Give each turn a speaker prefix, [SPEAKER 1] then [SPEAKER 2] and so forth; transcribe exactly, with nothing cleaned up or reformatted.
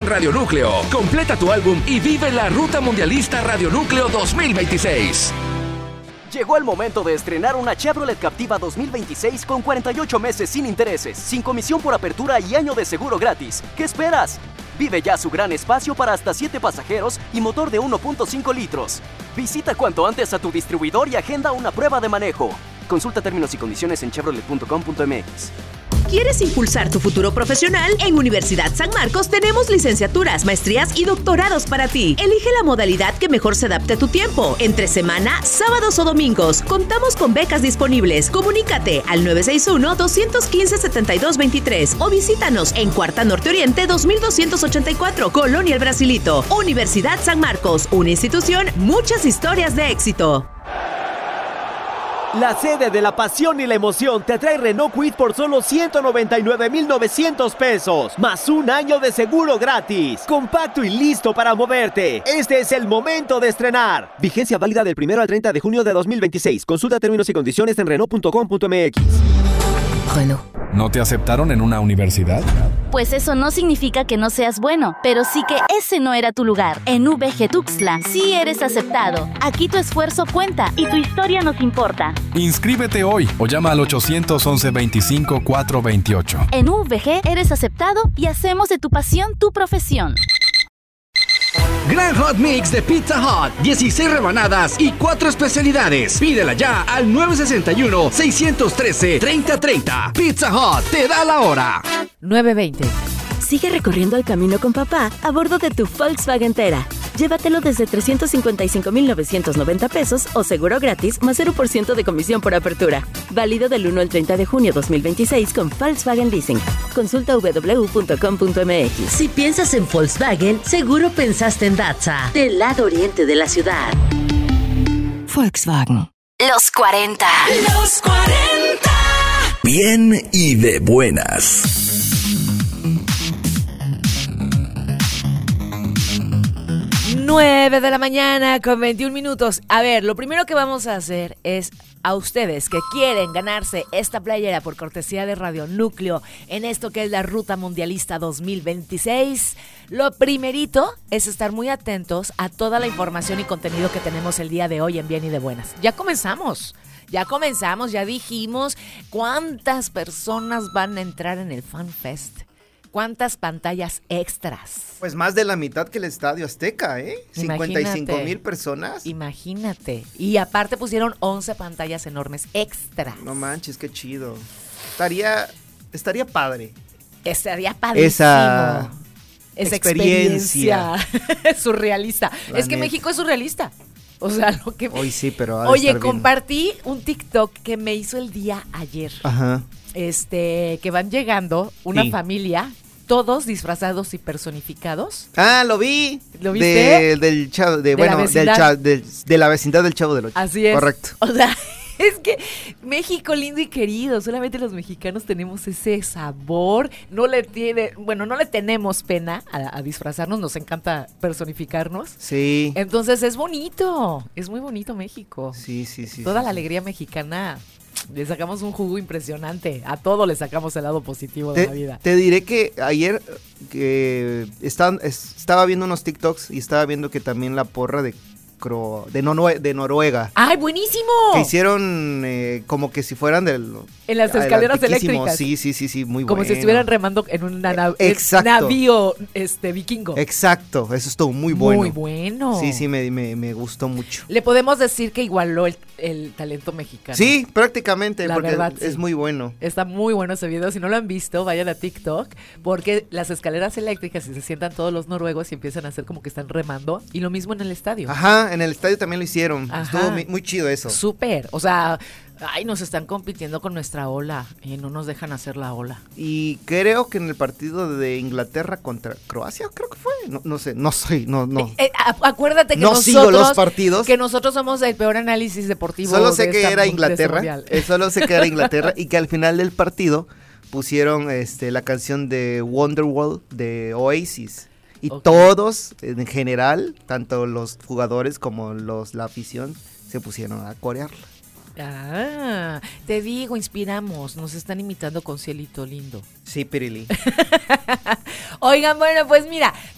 [SPEAKER 1] Radio Núcleo. Completa tu álbum y vive la Ruta Mundialista Radio Núcleo dos mil veintiséis.
[SPEAKER 2] Llegó el momento de estrenar una Chevrolet Captiva dos mil veintiséis con cuarenta y ocho meses sin intereses, sin comisión por apertura y año de seguro gratis. ¿Qué esperas? Vive ya su gran espacio para hasta siete pasajeros y motor de uno punto cinco litros. Visita cuanto antes a tu distribuidor y agenda una prueba de manejo. Consulta términos y condiciones en chevrolet punto com punto m x.
[SPEAKER 3] ¿Quieres impulsar tu futuro profesional? En Universidad San Marcos tenemos licenciaturas, maestrías y doctorados para ti. Elige la modalidad que mejor se adapte a tu tiempo. Entre semana, sábados o domingos. Contamos con becas disponibles. Comunícate al nueve seis uno, dos uno cinco, siete dos dos tres o visítanos en Cuarta Norte Oriente dos mil doscientos ochenta y cuatro, Colonia El Brasilito. Universidad San Marcos, una institución, muchas historias de éxito.
[SPEAKER 4] La sede de la pasión y la emoción te trae Renault Kwid por solo ciento noventa y nueve mil novecientos pesos, más un año de seguro gratis. Compacto y listo para moverte. Este es el momento de estrenar. Vigencia válida del primero al treinta de junio de dos mil veintiséis. Consulta términos y condiciones en renault punto com punto m x.
[SPEAKER 5] Renault.
[SPEAKER 6] ¿No te aceptaron en una universidad?
[SPEAKER 5] Pues eso no significa que no seas bueno, pero sí que ese no era tu lugar. En U V G Tuxtla sí eres aceptado. Aquí tu esfuerzo cuenta y tu historia nos importa.
[SPEAKER 6] Inscríbete hoy o llama al ochocientos once veinticinco cuatrocientos veintiocho.
[SPEAKER 5] En U V G eres aceptado y hacemos de tu pasión tu profesión.
[SPEAKER 1] Gran Hot Mix de Pizza Hut, dieciséis rebanadas y cuatro especialidades. Pídela ya al nueve seis uno, seis uno tres, tres cero tres cero. Pizza Hut te da la hora.
[SPEAKER 7] nueve veinte.
[SPEAKER 8] Sigue recorriendo el camino con papá a bordo de tu Volkswagen Tera. Llévatelo desde trescientos cincuenta y cinco mil novecientos noventa pesos o seguro gratis más cero por ciento de comisión por apertura. Válido del uno al treinta de junio dos mil veintiséis con Volkswagen Leasing. Consulta w w w punto com punto m x.
[SPEAKER 3] Si piensas en Volkswagen, seguro pensaste en Datza, del lado oriente de la ciudad.
[SPEAKER 8] Volkswagen.
[SPEAKER 5] Los cuarenta.
[SPEAKER 3] Los cuarenta.
[SPEAKER 1] Bien y de buenas.
[SPEAKER 7] nueve de la mañana con veintiún minutos. A ver, lo primero que vamos a hacer es a ustedes que quieren ganarse esta playera por cortesía de Radio Núcleo en esto que es la Ruta Mundialista dos mil veintiséis. Lo primerito es estar muy atentos a toda la información y contenido que tenemos el día de hoy en Bien y de Buenas. Ya comenzamos. Ya comenzamos, ya dijimos cuántas personas van a entrar en el Fan Fest. ¿Cuántas pantallas extras?
[SPEAKER 9] Pues más de la mitad que el Estadio Azteca, ¿eh? cincuenta y cinco mil personas.
[SPEAKER 7] Imagínate. Y aparte pusieron once pantallas enormes extras.
[SPEAKER 9] No manches, qué chido. Estaría, estaría padre.
[SPEAKER 7] Estaría padrísimo.
[SPEAKER 9] Esa,
[SPEAKER 7] Esa
[SPEAKER 9] experiencia.
[SPEAKER 7] experiencia. Surrealista.
[SPEAKER 9] La
[SPEAKER 7] es que
[SPEAKER 9] neta.
[SPEAKER 7] México es surrealista. O sea, lo que...
[SPEAKER 9] Hoy sí, pero ha de
[SPEAKER 7] Oye,
[SPEAKER 9] estar bien.
[SPEAKER 7] compartí un TikTok que me hizo el día ayer.
[SPEAKER 9] Ajá.
[SPEAKER 7] Este, que van llegando una
[SPEAKER 9] Sí.
[SPEAKER 7] familia, todos disfrazados y personificados.
[SPEAKER 9] Ah, lo vi.
[SPEAKER 7] ¿Lo viste?
[SPEAKER 9] De, del chavo, de,
[SPEAKER 7] De
[SPEAKER 9] bueno,
[SPEAKER 7] la
[SPEAKER 9] del
[SPEAKER 7] vecindad.
[SPEAKER 9] cha- del- de la vecindad del Chavo del Ocho.
[SPEAKER 7] Así es.
[SPEAKER 9] Correcto.
[SPEAKER 7] O sea, es que México lindo y querido, solamente los mexicanos tenemos ese sabor, no le tiene, bueno, no le tenemos pena a, a disfrazarnos, nos encanta personificarnos.
[SPEAKER 9] Sí.
[SPEAKER 7] Entonces es bonito, es muy bonito México.
[SPEAKER 9] Sí, sí, sí.
[SPEAKER 7] Toda
[SPEAKER 9] sí,
[SPEAKER 7] la
[SPEAKER 9] sí.
[SPEAKER 7] alegría mexicana, le sacamos un jugo impresionante, a todo le sacamos el lado positivo de
[SPEAKER 9] Te,
[SPEAKER 7] la vida.
[SPEAKER 9] te diré que ayer que estaban- es- estaba viendo unos TikToks y estaba viendo que también la porra de Cro- de, Norue- de Noruega
[SPEAKER 7] ¡Ay, buenísimo!
[SPEAKER 9] que hicieron eh, como que si fueran del
[SPEAKER 7] En las
[SPEAKER 9] ah,
[SPEAKER 7] escaleras
[SPEAKER 9] antiquísimo.
[SPEAKER 7] eléctricas.
[SPEAKER 9] Sí, sí, sí, sí, muy
[SPEAKER 7] Como
[SPEAKER 9] bueno.
[SPEAKER 7] si estuvieran remando en un nav-
[SPEAKER 9] Eh, exacto.
[SPEAKER 7] navío este, vikingo.
[SPEAKER 9] Exacto, eso estuvo muy bueno.
[SPEAKER 7] Muy bueno.
[SPEAKER 9] Sí, sí, me, me, me gustó mucho.
[SPEAKER 7] Le podemos decir que igualó el, el talento mexicano.
[SPEAKER 9] Sí, prácticamente,
[SPEAKER 7] La
[SPEAKER 9] porque
[SPEAKER 7] verdad,
[SPEAKER 9] es
[SPEAKER 7] sí.
[SPEAKER 9] muy bueno.
[SPEAKER 7] Está muy bueno ese video. Si no lo han visto, vayan a TikTok. Porque las escaleras eléctricas y se sientan todos los noruegos y empiezan a hacer como que están remando. Y lo mismo en el estadio.
[SPEAKER 9] Ajá, en el estadio también lo hicieron.
[SPEAKER 7] Ajá.
[SPEAKER 9] Estuvo muy, muy chido eso.
[SPEAKER 7] Súper. O sea, ay, nos están compitiendo con nuestra ola y no nos dejan hacer la ola.
[SPEAKER 9] Y creo que en el partido de Inglaterra contra Croacia, creo que fue. No, no sé, no soy, no, no.
[SPEAKER 7] Eh, a- acuérdate que
[SPEAKER 9] No
[SPEAKER 7] nosotros,
[SPEAKER 9] sigo los partidos.
[SPEAKER 7] que nosotros somos el peor análisis deportivo.
[SPEAKER 9] Solo sé
[SPEAKER 7] de
[SPEAKER 9] que
[SPEAKER 7] esta
[SPEAKER 9] era
[SPEAKER 7] mun- de este
[SPEAKER 9] Inglaterra.
[SPEAKER 7] mundial.
[SPEAKER 9] eh, solo sé que era Inglaterra y que al final del partido pusieron este la canción de Wonderwall de Oasis. Y
[SPEAKER 7] Ok.
[SPEAKER 9] todos, en general, tanto los jugadores como los la afición, se pusieron a corearla.
[SPEAKER 7] Ah, te digo, inspiramos. Nos están imitando con Cielito Lindo.
[SPEAKER 9] Sí, Pirili.
[SPEAKER 7] Oigan, bueno, pues mira,